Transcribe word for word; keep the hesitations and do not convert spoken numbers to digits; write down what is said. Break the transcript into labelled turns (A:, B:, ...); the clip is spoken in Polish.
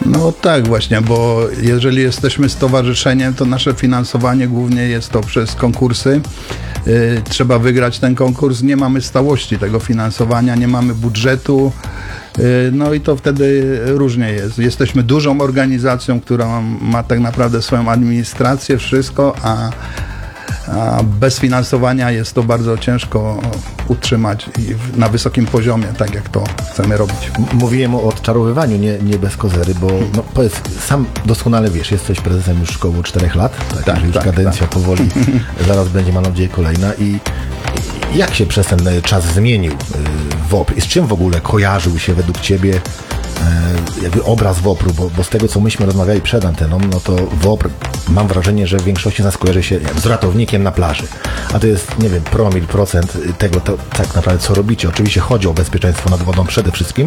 A: No tak właśnie, bo jeżeli jesteśmy stowarzyszeniem, to nasze finansowanie głównie jest to przez konkursy. Yy, trzeba wygrać ten konkurs, nie mamy stałości tego finansowania, nie mamy budżetu. No i to wtedy różnie jest. Jesteśmy dużą organizacją, która ma tak naprawdę swoją administrację, wszystko, a, a bez finansowania jest to bardzo ciężko utrzymać i na wysokim poziomie, tak jak to chcemy robić.
B: Mówiłem o odczarowywaniu, nie, nie bez kozery, bo no, powiedz, sam doskonale wiesz, jesteś prezesem już około czterech lat, tak, tak, już
A: tak,
B: kadencja tak. powoli, zaraz będzie, mam nadzieję, kolejna i jak się przez ten czas zmienił W O P R? Z czym w ogóle kojarzył się według Ciebie jakby obraz W O P R-u? Bo, bo z tego, co myśmy rozmawiali przed anteną, no to W O P R, mam wrażenie, że w większości z nas kojarzy się wiem, z ratownikiem na plaży. A to jest, nie wiem, promil, procent tego, to, tak naprawdę co robicie. Oczywiście chodzi o bezpieczeństwo nad wodą przede wszystkim,